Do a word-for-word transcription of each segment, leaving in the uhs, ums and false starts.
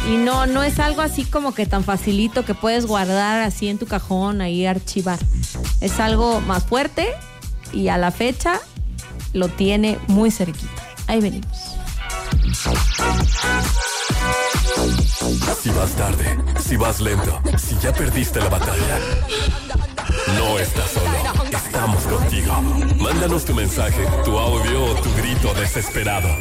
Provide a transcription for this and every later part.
Y no, no es algo así como que tan facilito que puedes guardar así en tu cajón, ahí archivar. Es algo más fuerte y a la fecha lo tiene muy cerquita. Ahí venimos. Si vas tarde, si vas lento, si ya perdiste la batalla, no estás solo, estamos contigo. Mándanos tu mensaje, tu audio o tu grito desesperado.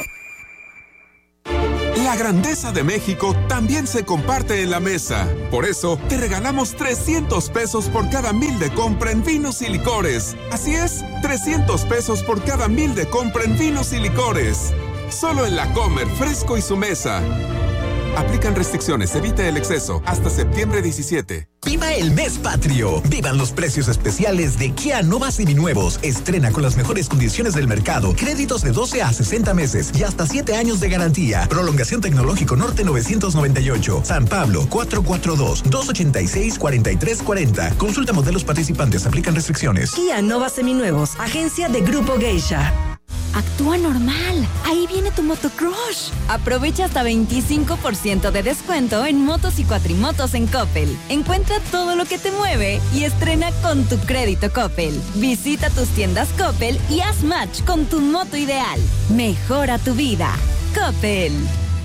La grandeza de México también se comparte en la mesa. Por eso, te regalamos trescientos pesos por cada mil de compra en vinos y licores. Así es, trescientos pesos por cada mil de compra en vinos y licores. Solo en La Comer, Fresco y Su Mesa. Aplican restricciones, evita el exceso. Hasta septiembre diecisiete. ¡Viva el mes patrio! ¡Vivan los precios especiales de Kia Nova Seminuevos! Estrena con las mejores condiciones del mercado. Créditos de doce a sesenta meses y hasta siete años de garantía. Prolongación Tecnológico Norte novecientos noventa y ocho. San Pablo, cuatro cuatro dos, dos ocho seis, cuatro tres cuatro cero. Consulta modelos participantes. Aplican restricciones. Kia Nova Seminuevos. Agencia de Grupo Geisha. Actúa normal. Ahí viene tu motocrush. Aprovecha hasta veinticinco por ciento de descuento en motos y cuatrimotos en Coppel. Encuentra todo lo que te mueve y estrena con tu crédito Coppel. Visita tus tiendas Coppel y haz match con tu moto ideal. Mejora tu vida. Coppel.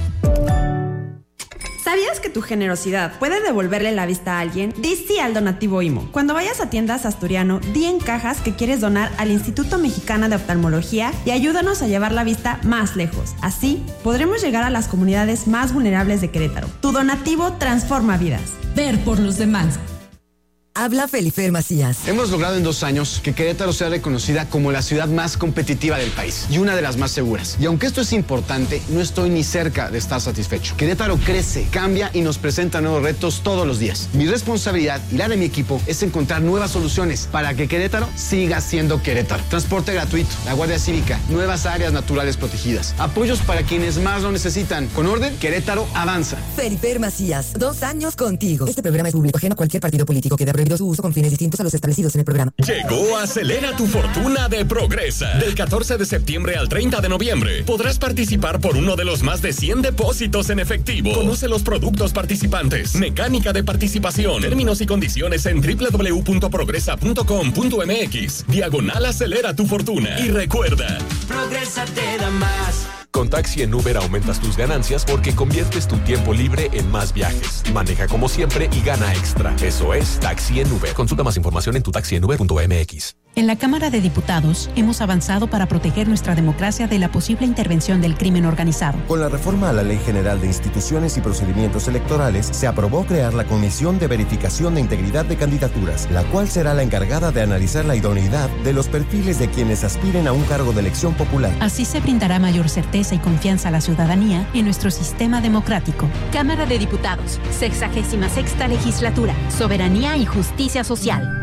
¿Sabías que tu generosidad puede devolverle la vista a alguien? Di sí al donativo I M O. Cuando vayas a tiendas Asturiano, di en cajas que quieres donar al Instituto Mexicano de Oftalmología y ayúdanos a llevar la vista más lejos. Así, podremos llegar a las comunidades más vulnerables de Querétaro. Tu donativo transforma vidas. Ver por los demás. Habla Felifer Macías. Hemos logrado en dos años que Querétaro sea reconocida como la ciudad más competitiva del país y una de las más seguras. Y aunque esto es importante, no estoy ni cerca de estar satisfecho. Querétaro crece, cambia y nos presenta nuevos retos todos los días. Mi responsabilidad y la de mi equipo es encontrar nuevas soluciones para que Querétaro siga siendo Querétaro. Transporte gratuito, la Guardia Cívica, nuevas áreas naturales protegidas, apoyos para quienes más lo necesitan. Con orden, Querétaro avanza. Felifer Macías, dos años contigo. Este programa es público ajeno a cualquier partido político que dé prohibido su uso con fines distintos a los establecidos en el programa. Llegó Acelera tu Fortuna de Progresa. Del catorce de septiembre al treinta de noviembre podrás participar por uno de los más de cien depósitos en efectivo. Conoce los productos participantes, mecánica de participación, términos y condiciones en doble u doble u doble u punto progresa punto com punto m x. Diagonal Acelera tu Fortuna. Y recuerda, Progresa te da más. con Taxi en Uber aumentas tus ganancias porque conviertes tu tiempo libre en más viajes. Maneja como siempre y gana extra. Eso es Taxi en Uber. Consulta más información en tu taxi en uber punto m x. En la Cámara de Diputados hemos avanzado para proteger nuestra democracia de la posible intervención del crimen organizado. Con la reforma a la Ley General de Instituciones y Procedimientos Electorales, se aprobó crear la Comisión de Verificación de Integridad de Candidaturas, la cual será la encargada de analizar la idoneidad de los perfiles de quienes aspiren a un cargo de elección popular. Así se brindará mayor certeza y confianza a la ciudadanía en nuestro sistema democrático. Cámara de Diputados, sexagésima sexta legislatura, soberanía y justicia social.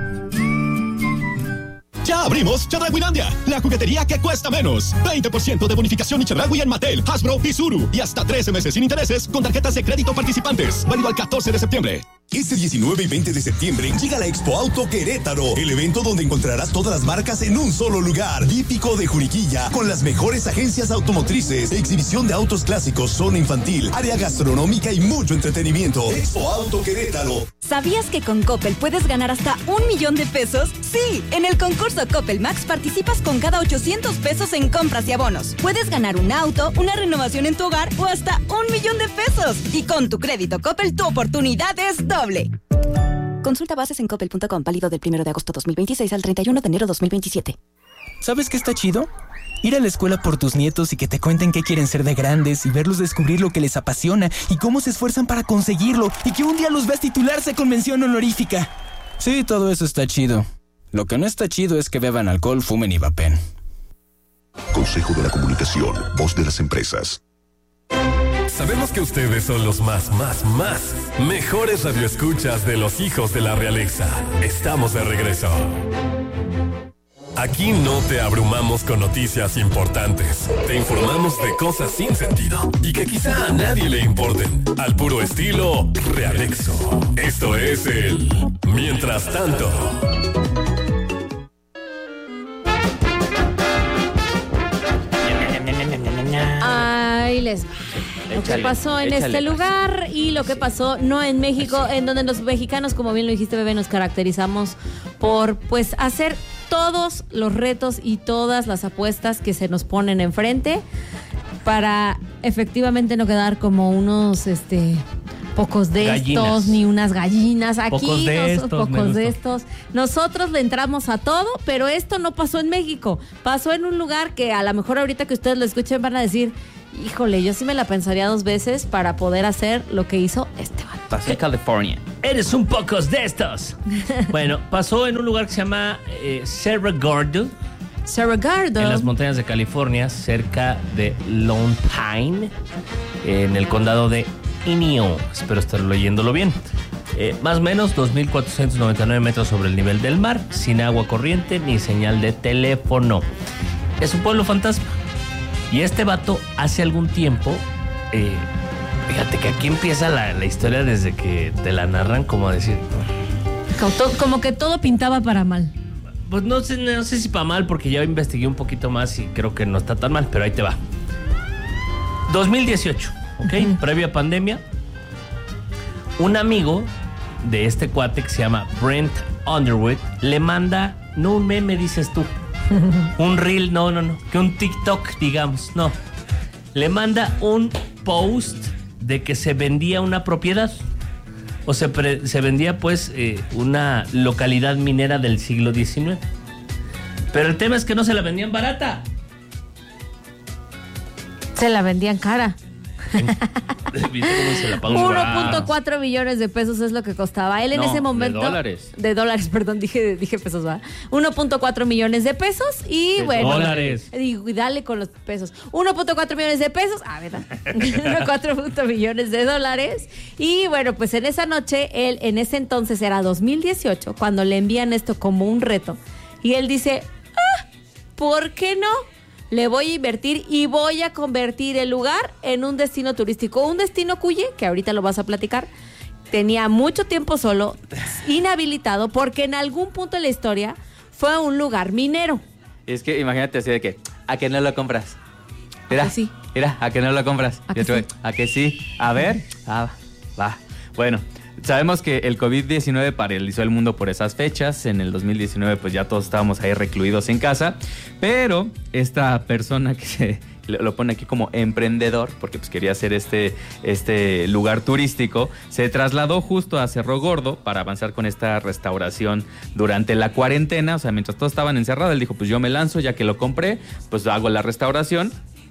Ya abrimos Chedrauilandia, la juguetería que cuesta menos. veinte por ciento de bonificación y Chedraui en Mattel, Hasbro y Zuru. Y hasta trece meses sin intereses con tarjetas de crédito participantes. Válido al catorce de septiembre. Este diecinueve y veinte de septiembre llega la Expo Auto Querétaro, el evento donde encontrarás todas las marcas en un solo lugar. Típico de Juriquilla, con las mejores agencias automotrices, exhibición de autos clásicos, zona infantil, área gastronómica y mucho entretenimiento. Expo Auto Querétaro. ¿Sabías que con Coppel puedes ganar hasta un millón de pesos? Sí, en el concurso Coppel Max participas con cada ochocientos pesos en compras y abonos. Puedes ganar un auto, una renovación en tu hogar o hasta un millón de pesos. Y con tu crédito Coppel, tu oportunidad es doble. Consulta bases en coppel punto com, válido del primero de agosto dos mil veintiséis al treinta y uno de enero dos mil veintisiete. ¿Sabes qué está chido? Ir a la escuela por tus nietos y que te cuenten qué quieren ser de grandes y verlos descubrir lo que les apasiona y cómo se esfuerzan para conseguirlo y que un día los veas titularse con mención honorífica. Sí, todo eso está chido. Lo que no está chido es que beban alcohol, fumen y vapen. Consejo de la Comunicación, voz de las empresas. Sabemos que ustedes son los más, más, más mejores radioescuchas de los hijos de la realeza. Estamos de regreso. Aquí no te abrumamos con noticias importantes. Te informamos de cosas sin sentido y que quizá a nadie le importen. Al puro estilo Realexo. Esto es el Mientras Tanto. Ahí les va. Lo que pasó en este lugar y lo que pasó no en México, en donde los mexicanos, como bien lo dijiste, Bebé, nos caracterizamos por pues hacer todos los retos y todas las apuestas que se nos ponen enfrente para efectivamente no quedar como unos este pocos de gallinas. estos, ni unas gallinas. Aquí pocos de nos, estos, pocos de estos. Nosotros le entramos a todo, pero esto no pasó en México. Pasó en un lugar que a lo mejor ahorita que ustedes lo escuchen van a decir, híjole, yo sí me la pensaría dos veces para poder hacer lo que hizo este vato. Pasó en California. Eres un pocos de estos. Bueno, pasó en un lugar que se llama eh, Cerro Gordo. Cerro Gordo. En las montañas de California, cerca de Lone Pine, en el condado de Inyo. Espero estar leyéndolo bien. Eh, más o menos dos mil cuatrocientos noventa y nueve metros sobre el nivel del mar, sin agua corriente ni señal de teléfono. Es un pueblo fantasma. Y este vato hace algún tiempo, eh, fíjate que aquí empieza la, la historia desde que te la narran, como a decir... Como, to, como que todo pintaba para mal. Pues no sé, no sé si para mal, porque ya investigué un poquito más y creo que no está tan mal, pero ahí te va. dos mil dieciocho, ¿ok? Uh-huh. Previa pandemia, un amigo de este cuate que se llama Brent Underwood le manda, no un meme dices tú, un reel, no, no, no, que un TikTok, digamos, no. Le manda un post de que se vendía una propiedad. O se, pre, se vendía pues eh, una localidad minera del siglo diecinueve. Pero el tema es que no se la vendían barata. Se la vendían cara. ¿Viste cómo se la pagó? uno punto cuatro millones de pesos es lo que costaba. Él en no, ese momento... de dólares. De dólares, perdón, dije, dije pesos, ¿va? uno punto cuatro millones de pesos y de bueno... dólares. Digo, y dale con los pesos. uno punto cuatro millones de pesos. Ah, ¿verdad? cuatro millones de dólares. Y bueno, pues en esa noche, él en ese entonces era dos mil dieciocho, cuando le envían esto como un reto. Y él dice, ah, ¿por qué no? Le voy a invertir y voy a convertir el lugar en un destino turístico. Un destino cuye, que ahorita lo vas a platicar, tenía mucho tiempo solo, inhabilitado, porque en algún punto de la historia fue un lugar minero. Es que imagínate así de que, ¿a qué no lo compras? Mira, ¿A que sí? Mira, ¿a qué no lo compras? ¿A que sí? ¿A que sí? A ver, ah, va. Bueno, sabemos que el covid diecinueve paralizó el mundo por esas fechas. En el dos mil diecinueve pues ya todos estábamos ahí recluidos en casa. Pero esta persona que se lo pone aquí como emprendedor, porque pues quería hacer este, este lugar turístico, se trasladó justo a Cerro Gordo para avanzar con esta restauración durante la cuarentena. O sea, mientras todos estaban encerrados, él dijo, pues yo me lanzo, ya que lo compré, pues hago la restauración.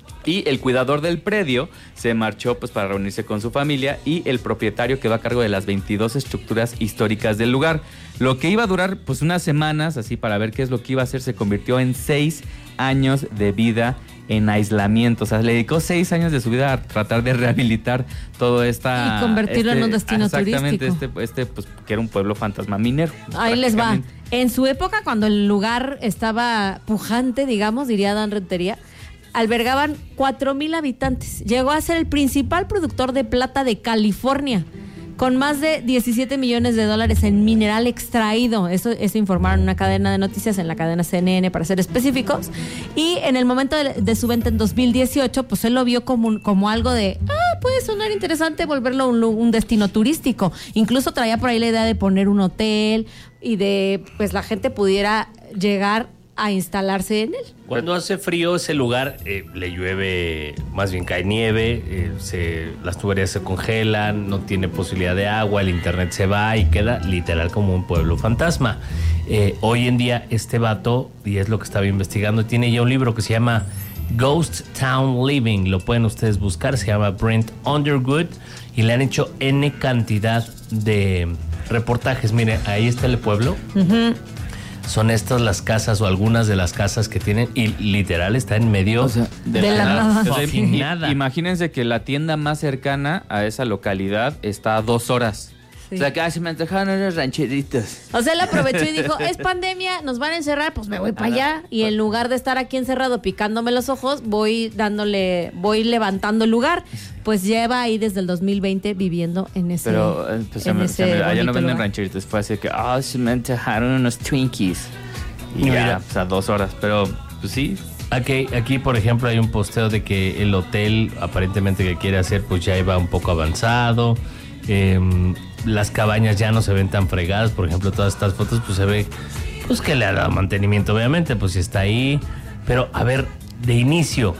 Y el cuidador del predio se marchó pues para reunirse con su familia y el propietario quedó a cargo de las veintidós estructuras históricas del lugar. Lo que iba a durar pues unas semanas así para ver qué es lo que iba a hacer se convirtió en seis años de vida en aislamiento. O sea, le dedicó seis años de su vida a tratar de rehabilitar todo esta... Y convertirlo este, en un destino exactamente, turístico. Este, este pues que era un pueblo fantasma minero. Ahí les va. En su época, cuando el lugar estaba pujante, digamos, diría Dan Rentería, albergaban cuatro mil habitantes. Llegó a ser el principal productor de plata de California, con más de diecisiete millones de dólares en mineral extraído. Eso, eso informaron en una cadena de noticias, en la cadena C N N para ser específicos. Y en el momento de, de su venta en dos mil dieciocho, pues él lo vio como, un, como algo de, ah, puede sonar interesante volverlo un, un destino turístico. Incluso traía por ahí la idea de poner un hotel y de, pues la gente pudiera llegar a instalarse en él. Cuando hace frío ese lugar, eh, le llueve, más bien cae nieve, eh, se, las tuberías se congelan, no tiene posibilidad de agua, el internet se va y queda literal como un pueblo fantasma. Eh, hoy en día este vato, y es lo que estaba investigando, tiene ya un libro que se llama Ghost Town Living, lo pueden ustedes buscar, se llama Brent Underwood y le han hecho N cantidad de reportajes. Mire, ahí está el pueblo. Uh-huh. Son estas las casas o algunas de las casas que tienen y literal está en medio, o sea, de, de la, la nada. O sea, nada. Imagínense que la tienda más cercana a esa localidad está a dos horas. Sí. O sea, que ah, se me antojaron unos rancheritos. O sea, él aprovechó y dijo, es pandemia, nos van a encerrar, pues me voy para allá. Y en lugar de estar aquí encerrado picándome los ojos, voy dándole, voy levantando el lugar. Pues lleva ahí desde el dos mil veinte viviendo en ese Pero pues, en se ese me, se me, allá no venden lugar. rancheritos. Fue así que, ah, oh, se me antojaron unos Twinkies. Y, y ya, o sea, dos horas. Pero, pues sí, Aquí, aquí, por ejemplo, hay un posteo de que el hotel aparentemente que quiere hacer pues ya iba un poco avanzado. Eh, las cabañas ya no se ven tan fregadas. Por ejemplo, todas estas fotos pues se ve pues que le ha dado mantenimiento, obviamente, pues si está ahí. Pero, a ver, de inicio,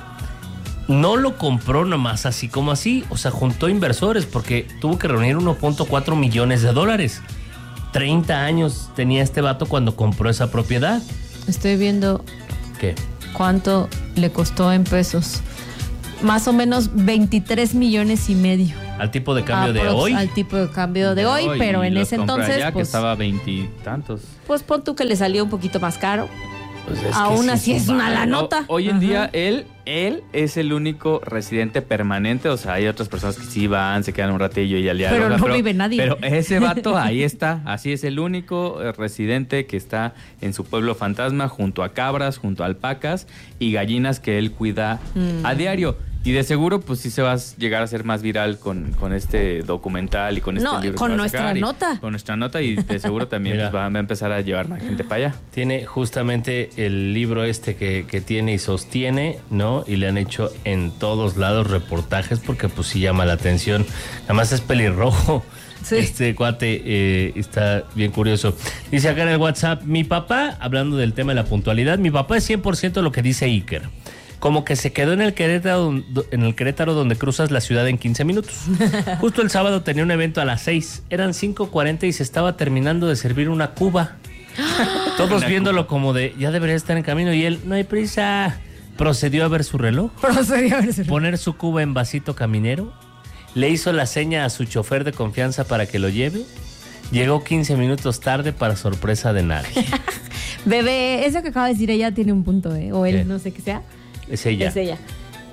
no lo compró nomás así como así. O sea, juntó inversores porque tuvo que reunir uno punto cuatro millones de dólares. treinta años tenía este vato cuando compró esa propiedad. Estoy viendo... ¿Qué? ¿Cuánto le costó en pesos? Más o menos veintitrés millones y medio. ¿Al tipo de cambio Aprox, de hoy? Al tipo de cambio de, de hoy, hoy, pero en ese entonces... Allá, pues, que estaba veintitantos. Pues pon tú que le salió un poquito más caro. Pues es Aún sí así es una la nota. Hoy en Ajá. día él, él es el único residente permanente. O sea, hay otras personas que sí van, se quedan un ratillo y al día. Pero no pero, vive nadie. Pero ese vato ahí está. Así es el único residente que está en su pueblo fantasma, junto a cabras, junto a alpacas y gallinas que él cuida mm. a diario. Y de seguro, pues sí se va a llegar a ser más viral con, con este documental y con este no, libro. Con nuestra nota. Con nuestra nota y de seguro también pues, va a empezar a llevar más gente para allá. Tiene justamente el libro este que, que tiene y sostiene, ¿no? Y le han hecho en todos lados reportajes porque pues sí llama la atención. Además es pelirrojo. Sí. Este cuate eh, está bien curioso. Dice acá en el WhatsApp, mi papá, hablando del tema de la puntualidad, mi papá es cien por ciento lo que dice Iker. Como que se quedó en el Querétaro, en el Querétaro donde cruzas la ciudad en quince minutos. Justo el sábado tenía un evento a las seis. Eran cinco cuarenta y se estaba terminando de servir una cuba. Todos una viéndolo cuba. Como de, ya debería estar en camino. Y él, no hay prisa. Procedió a ver su reloj. Procedió a ver su reloj. Poner su cuba en vasito caminero. Le hizo la seña a su chofer de confianza para que lo lleve. Llegó quince minutos tarde para sorpresa de nadie. Bebé, eso que acaba de decir ella tiene un punto, ¿eh? O él, ¿qué? No sé qué sea. Es ella. Es ella.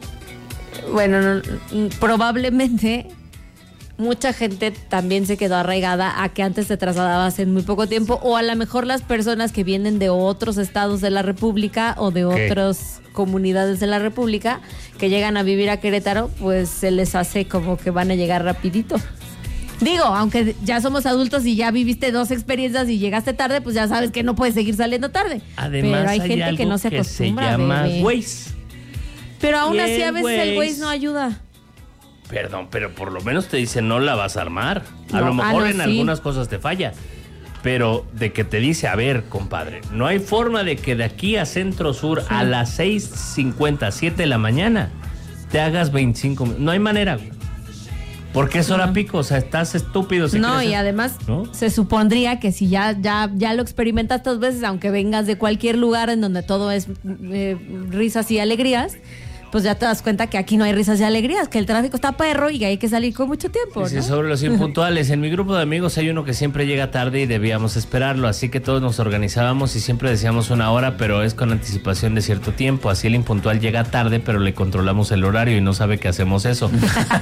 Bueno, no, probablemente mucha gente también se quedó arraigada a que antes te trasladabas en muy poco tiempo, o a lo mejor las personas que vienen de otros estados de la República o de ¿Qué? Otras comunidades de la República que llegan a vivir a Querétaro, pues se les hace como que van a llegar rapidito. Digo, aunque ya somos adultos y ya viviste dos experiencias y llegaste tarde, pues ya sabes que no puedes seguir saliendo tarde. Además, pero hay, hay gente algo que no se acostumbra. Que se llama bebé. Waze. Pero aún Bien, así a veces Waze. el Waze no ayuda. Perdón, pero por lo menos te dice no la vas a armar. A No, lo mejor ah, no, en sí. algunas cosas te falla. Pero de que te dice, a ver, compadre, no hay forma de que de aquí a Centro Sur sí. a las seis cincuenta, siete de la mañana te hagas veinticinco minutos. No hay manera, güey. Porque es hora pico, o sea, estás estúpido. Si no, crees, y además ¿no? se supondría que si ya, ya, ya lo experimentas dos veces, aunque vengas de cualquier lugar en donde todo es eh, risas y alegrías, pues ya te das cuenta que aquí no hay risas y alegrías, que el tráfico está perro y que hay que salir con mucho tiempo, sí, ¿no? Sobre los impuntuales, en mi grupo de amigos hay uno que siempre llega tarde y debíamos esperarlo, así que todos nos organizábamos y siempre decíamos una hora, pero es con anticipación de cierto tiempo, así el impuntual llega tarde, pero le controlamos el horario y no sabe que hacemos eso.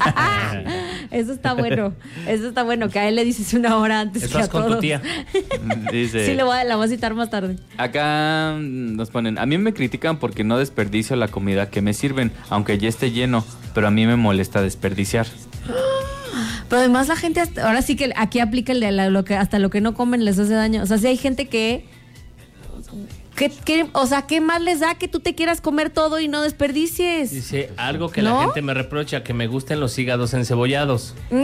Eso está bueno, eso está bueno, que a él le dices una hora antes Estás que a con todos. tu tía. Dice, sí, le voy a, la voy a citar más tarde. Acá nos ponen, a mí me critican porque no desperdicio la comida que me sirven, aunque ya esté lleno, pero a mí me molesta desperdiciar. Pero además la gente, hasta, ahora sí que aquí aplica el de la, lo que hasta lo que no comen les hace daño. O sea, si hay gente que, que, que, o sea, ¿qué más les da que tú te quieras comer todo y no desperdicies? Dice, algo que ¿No? la gente me reprocha, que me gusten los hígados encebollados. Mm.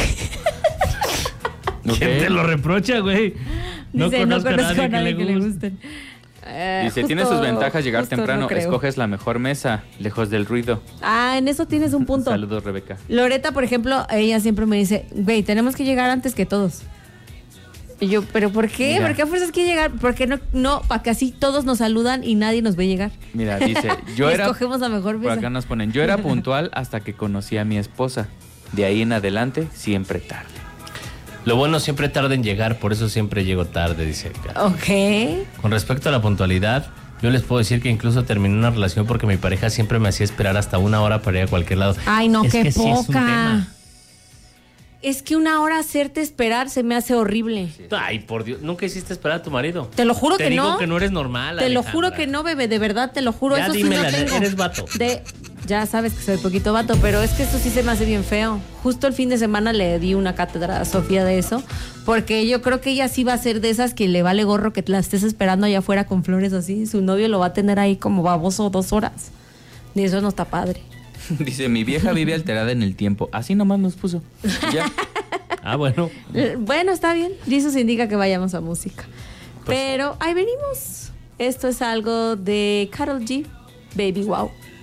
¿Quién te lo reprocha, güey? No Dice, conozco, no conozco a nadie, que, que le gusten. guste. Eh, Dice, justo, tiene sus ventajas llegar temprano, no escoges la mejor mesa, lejos del ruido. Ah, en eso tienes un punto. Saludos, Rebeca. Loreta, por ejemplo, ella siempre me dice, güey, tenemos que llegar antes que todos. Y yo, ¿pero por qué? Mira. ¿Por qué a fuerzas que llegar? Porque no, no, para que así todos nos saludan y nadie nos ve llegar. Mira, dice, yo era... Escogemos la mejor mesa. Por acá nos ponen, yo era puntual hasta que conocí a mi esposa. De ahí en adelante, siempre tarde. Lo bueno siempre tarda en llegar, por eso siempre llego tarde, dice acá. Ok. Con respecto a la puntualidad, yo les puedo decir que incluso terminé una relación porque mi pareja siempre me hacía esperar hasta una hora para ir a cualquier lado. Ay, no, es qué que poca. Sí es un tema. Es que una hora hacerte esperar se me hace horrible. Ay, por Dios, nunca hiciste esperar a tu marido. Te lo juro te que digo no. que no eres normal, Te Alejandra. lo juro que no, bebé, de verdad, te lo juro. Ya eso sí dímela, no tengo. eres vato. De, ya sabes que soy poquito vato, pero es que esto sí se me hace bien feo. Justo el fin de semana le di una cátedra a Sofía de eso, porque yo creo que ella sí va a ser de esas que le vale gorro que la estés esperando allá afuera con flores así. Su novio lo va a tener ahí como baboso dos horas. Y eso no está padre. Dice, mi vieja vive alterada en el tiempo. Así nomás nos puso. Ya. Ah, bueno. Bueno, está bien. Y eso se indica que vayamos a música. Pues, pero ahí venimos. Esto es algo de Karol G, Baby Wow.